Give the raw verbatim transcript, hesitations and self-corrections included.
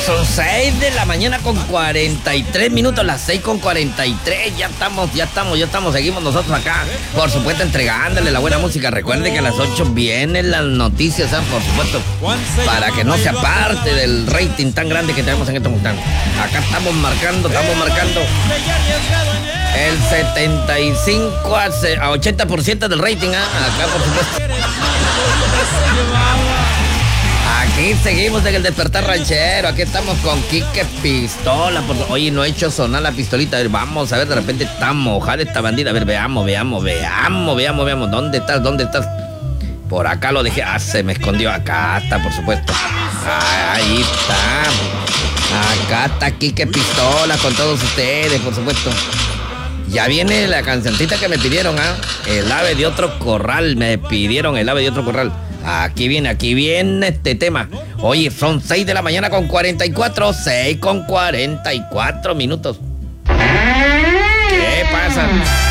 son seis de la mañana con cuarenta y tres minutos, las seis con cuarenta y tres, ya estamos, ya estamos, ya estamos, seguimos nosotros acá, por supuesto entregándole la buena música. Recuerde que a las ocho vienen las noticias, ¿eh? Por supuesto, para que no se aparte del rating tan grande que tenemos en este momento. Acá estamos marcando, estamos marcando el setenta y cinco a ochenta por ciento del rating, ¿eh? Acá por supuesto. Aquí seguimos en el Despertar Ranchero. Aquí estamos con Quique Pistola. Oye, no he hecho sonar la pistolita. A ver, vamos a ver, de repente está mojada esta bandida. A ver, veamos, veamos, veamos, veamos, veamos. ¿Dónde estás? ¿Dónde estás? Por acá lo dejé. Ah, se me escondió. Acá está, por supuesto. Ahí está. Acá está Quique Pistola con todos ustedes, por supuesto. Ya viene la cancioncita que me pidieron, ¿ah? ¿eh? El ave de otro corral. Me pidieron el ave de otro corral. Aquí viene, aquí viene este tema. Oye, son seis de la mañana con cuarenta y cuatro, seis con cuarenta y cuatro minutos. ¿Qué pasa?